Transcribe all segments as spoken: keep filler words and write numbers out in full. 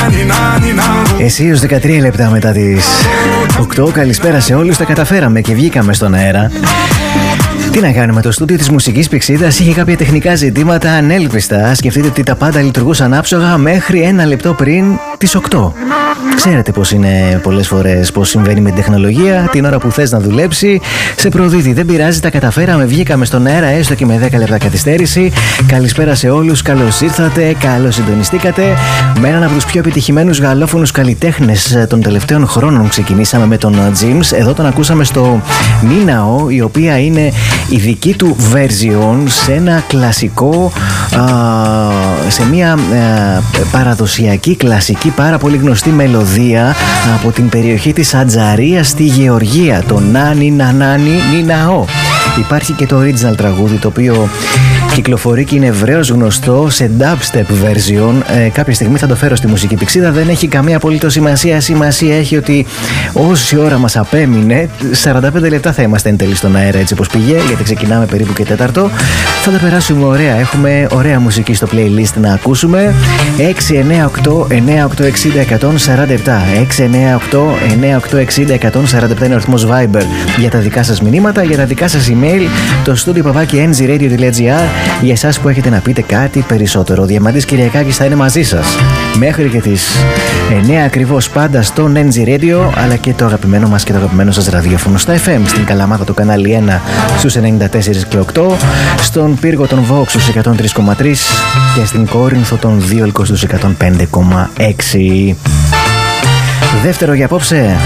Εσύ ως δεκατρία λεπτά μετά τις οκτώ. Καλησπέρα σε όλους, τα καταφέραμε και βγήκαμε στον αέρα. Τι να κάνουμε, το στούντιο της Μουσικής Πηξίδας είχε κάποια τεχνικά ζητήματα ανέλπιστα. Σκεφτείτε ότι τα πάντα λειτουργούσαν άψογα μέχρι ένα λεπτό πριν τις οκτώ. Ξέρετε πως είναι πολλές φορές, πως συμβαίνει με την τεχνολογία. Την ώρα που θες να δουλέψει, σε προδίδει. Δεν πειράζει, τα καταφέραμε, βγήκαμε στον αέρα έστω και με δέκα λεπτά καθυστέρηση. Καλησπέρα σε όλους, καλώς ήρθατε, καλώς συντονιστήκατε. Με έναν από τους πιο επιτυχημένους γαλλόφωνους καλλιτέχνες των τελευταίων χρόνων ξεκινήσαμε με τον Jims. Εδώ τον ακούσαμε στο Νίναο, η οποία είναι η δική του version σε ένα κλασικό, α, σε μια α, παραδοσιακή, κλασική, πάρα πολύ γνωστή μελωδία από την περιοχή της Ατζαρίας στη Γεωργία, το Νάνι Νανάνι Νιναό. Υπάρχει και το original τραγούδι, το οποίο κυκλοφορεί και είναι ευρέως γνωστό σε dubstep version. Ε, κάποια στιγμή θα το φέρω στη Μουσική Πηξίδα. Δεν έχει καμία απολύτως σημασία. Σημασία έχει ότι όση ώρα μας απέμεινε, σαράντα πέντε λεπτά θα είμαστε εν τέλει στον αέρα, έτσι όπως πήγε, γιατί ξεκινάμε περίπου και τέταρτο. Θα τα περάσουμε ωραία. Έχουμε ωραία μουσική στο playlist να ακούσουμε. έξι εννιά οκτώ εννιά οκτώ εξήντα εκατόν σαράντα επτά. έξι εννιά οκτώ εννιά οκτώ εξήντα εκατόν σαράντα επτά είναι ο αριθμός Viber για τα δικά σας μηνύματα, για τα δικά σας email. Το studio παπάκι εν τζι radio τελεία τζι άρ για εσάς που έχετε να πείτε κάτι περισσότερο. Ο Διαμαντής Κυριακάκης θα είναι μαζί σας μέχρι και τις εννιά ακριβώς, πάντα στον εν τζι Radio, αλλά και το αγαπημένο μας και το αγαπημένο σας ραδιόφωνο στα εφ εμ, στην Καλαμάτα το κανάλι ένα στους ενενήντα τέσσερα και οκτώ, στον Πύργο των Vox στους εκατόν τρία κόμμα τρία και στην Κόρινθο των Δίολκο στους εκατόν πέντε κόμμα έξι. Δεύτερο για απόψε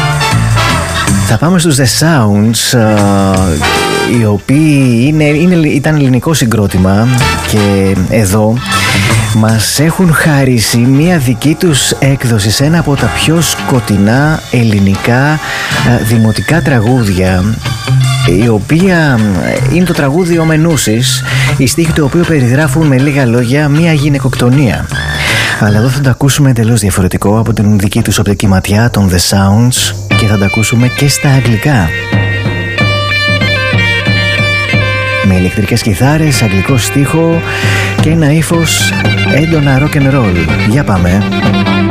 θα πάμε στους The Sounds, οι οποίοι είναι, είναι, ήταν ελληνικό συγκρότημα και εδώ μας έχουν χαρίσει μία δική τους έκδοση σε ένα από τα πιο σκοτεινά ελληνικά δημοτικά τραγούδια, η οποία είναι το τραγούδι «Ο Μενούσης», οι στίχοι του οποίου περιγράφουν με λίγα λόγια μία γυναικοκτονία. Αλλά εδώ θα τα ακούσουμε εντελώς διαφορετικό από την δική τους οπτική ματιά των The Sounds και θα τα ακούσουμε και στα αγγλικά. Με ηλεκτρικές κιθάρες, αγγλικό στίχο και ένα ύφος έντονα rock and roll. Για πάμε.